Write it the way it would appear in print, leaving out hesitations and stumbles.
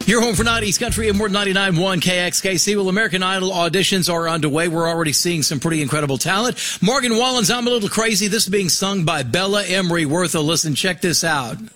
Your home for 90s country and more 99.1 KXKC. Well, American Idol auditions are underway. We're already seeing some pretty incredible talent. Morgan Wallen's I'm a Little Crazy. This is being sung by Bella Emery Worth. Listen, check this out.